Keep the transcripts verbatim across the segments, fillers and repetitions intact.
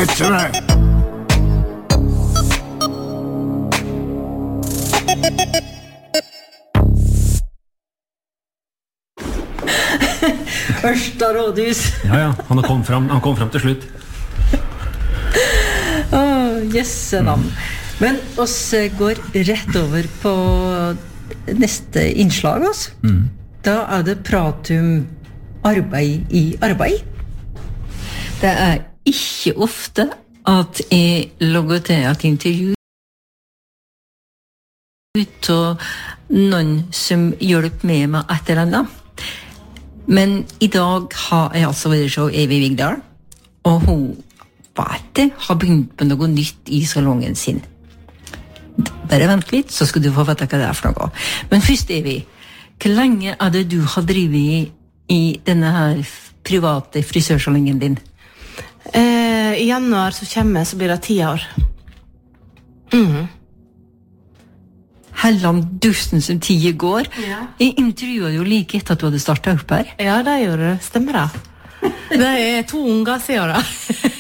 heter det? Ørsta rådhus. Ja, ja, han kom fram, han kom fram til slutt. Åh, jesse navn. Mm. Men oss går rett over på neste innslag, oss. Mm. Da er det prat om arbeid i arbeid. Det er ikke ofte at jeg logger til et intervju ut av noen som hjelper meg med et eller annet. Men i dag har jeg altså vært så Evy Vigdal, og hun vet det, har begynt på noe nytt i salongen sin. Bare vent litt, så skal du få vite hva det er for noe. Men først, Evy, hvor lenge er det du har drivet i denne her private frisørsalongen din? Eh, I januar så kommer så blir det ti år. Mhm. Helland dusten som tiden går. Ja. Jeg intervjuet jo like etter at du hadde startet opp her. Ja, det gjør det. Stemmer det. Det er to unger siden da.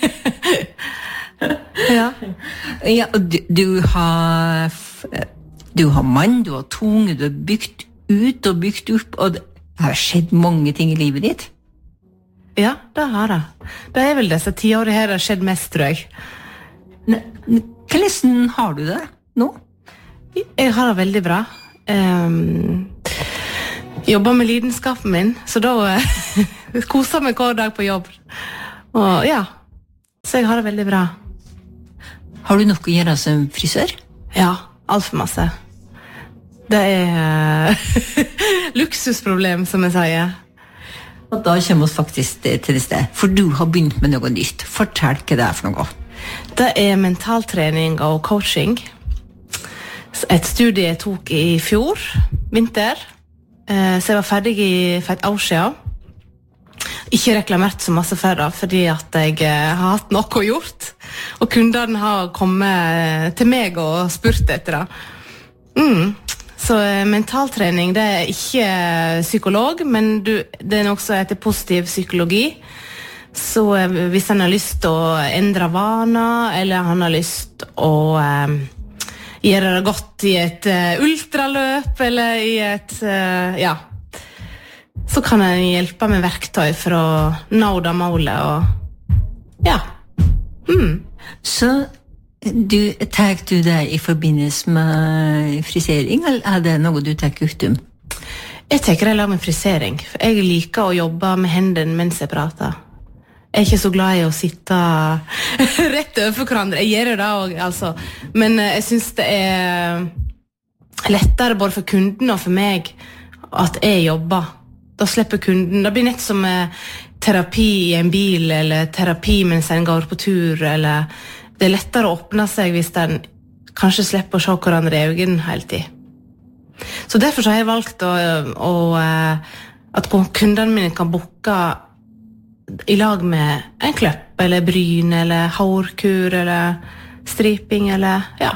Ja. Ja, du, du har du har mann, du har tunge, du har bygd ut og bygd opp, og det har skjedd mange ting i livet ditt. Ja, det har det. Det er vel disse ti årene her det har skjedd mest, tror jeg. Hvordan har du det nå? Jeg har det veldig bra. Um, jobber med lidenskapen min, så da uh, koser meg hver dag på jobb. Og ja, så jeg har det veldig bra. Har du nok å gjøre som frisør? Ja, alt for masse. Det er uh, luksusproblem, som jeg sier. Og da kommer vi faktisk til det sted, for du har begynt med noe nytt. Fortell hva det er for noe. Det er mentaltrening og coaching. Et studie jeg tok i fjor, vinter, så jeg var ferdig for et år siden. Ikke reklamert så masse for det, fordi at jeg har hatt noe gjort, og kundene har kommet til meg og spurt etter det. Mm. Så mentaltrening, det er ikke psykolog, men du, det er noe som heter positiv psykologi. Så hvis han har lyst til å endre vaner, eller han har lyst til å eh, gjøre det godt i et uh, ultraløp, eller i et, uh, ja, så kan han hjelpe med verktøy for å nå det målet, og ja. Mm. Så du, tar du det i forbindelse med frisering, eller er det noe du tar ut om? Jeg tenker det lag med frisering, for jeg liker å jobbe med hendene mens jeg prater. Jeg er ikke så glad i å sitte rett overfor hverandre. Jeg gjør det også, altså. Men jeg synes det er lettere både for kunden og for meg at jeg jobber. Da slipper kunden. Det blir nett som terapi i en bil, eller terapi mens en går på tur, eller det er lettere å åpne seg hvis en kanskje slipper å se hverandre i øynene hele tiden. Så derfor har jeg valgt å, å, at kundene mine kan boke i lag med en kløpp, eller bryn, eller hårkur, eller striping, eller ja.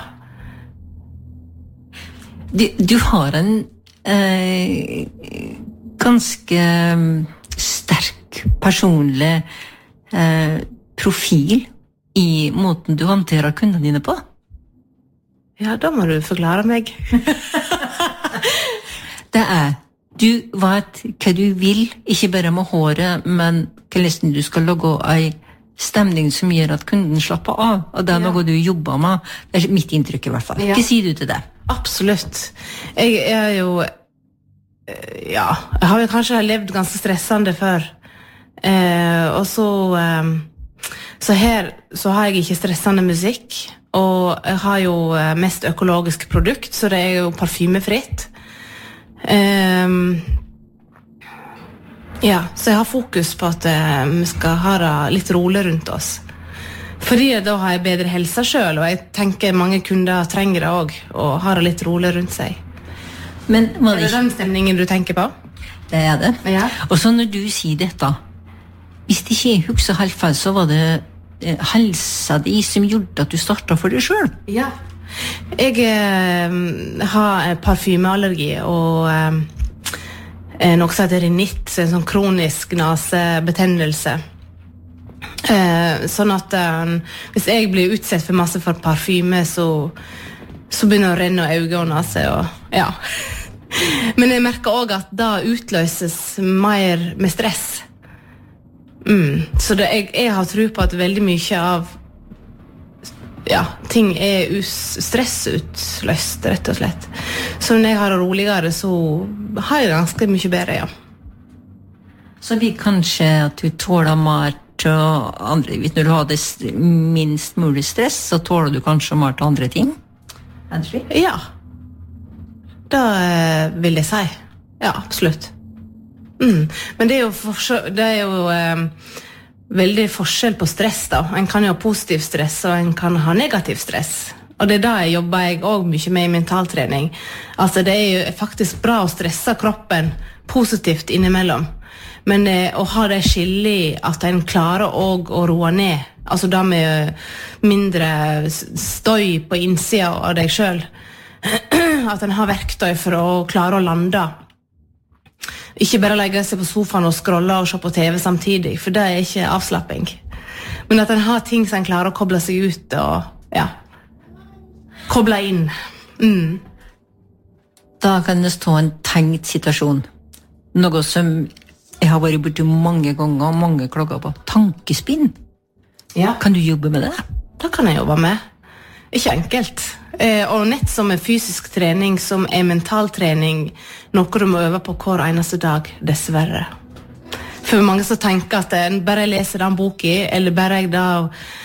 Du, du har en eh, ganske sterk personlig eh, profil i måten du håndterer kundene dine på. Ja, da må du forklare meg. Det er du vet hva du vil, ikke bare med håret, men hvordan du skal lage en stemning som gjør at kunden slapper av, og det er noe du jobber med. Det er mitt inntrykk i hvert fall. Hva sier du til det? Absolutt. Jeg er jo, ja, jeg har jo kanskje levd ganske stressende før, eh, og så, eh, så her så har jeg ikke stressende musikk, og jeg har jo mest økologisk produkt, så det er jo parfymefritt. Um, ja, så jeg har fokus på at uh, vi skal ha det litt rolig rundt oss. Fordi da har jeg bedre helse selv, og jeg tenker mange kunder trenger det også, og har det litt rolig rundt seg. Men er det den stemningen du tenker på? Det er det. Ja. Og så når du sier dette, hvis det ikke er husk og halvfall, så var det eh, helsa di som gjorde at du startet for deg selv. Ja. Jeg eh, har parfymeallergi og eh, noe som heter rinitt, en sånn kronisk nasebetennelse. Eh, sånn at eh, hvis jeg blir utsett for masse for parfyme, så, så begynner det å renne øynene av seg, og ja. Men jeg merker også at da utløses mer med stress. Mm. Så det, jeg, jeg har tro på at veldig mye av ja, ting er us- stressutløst, rett og slett. Så når jeg har det roligere, så har jeg ganske mye bedre, ja. Så vi kanskje at du tåler mer til andre, når du har det st- minst mulig stress, så tåler du kanskje mer til andre ting? Kanskje? Ja. Da eh, vil jeg si. Ja, absolutt. Mm. Men det er jo, forskjell, det er jo eh, veldig forskjell på stress da. En kan jo ha positiv stress, og en kan ha negativ stress. Og det er da jeg jobber jeg også mye med i mentaltrening. Altså det er jo faktisk bra å stresse kroppen positivt innimellom. Men eh, å ha det skillig at en klarer også å roe ned, altså da med mindre støy på innsida av deg selv, at en har verktøy for å klare å lande. Ikke bare legge seg på sofaen og scrolle og se på T V samtidig, for det er ikke avslapping. Men at en har ting som en klarer å koble seg ut og ja, koble inn. Mm. Da kan det stå en tenkt situasjon. Noe som jeg har vært borti mange ganger, og mange klager på. Tankespinn. Ja. Kan du jobbe med det? Det kan jeg jobbe med. Ikke enkelt. Eh, og nett som er fysisk trening, som er mentaltrening, noe du må øve på hver eneste dag, dessverre. For mange som tenker at en bare leser den boken, eller bare jeg da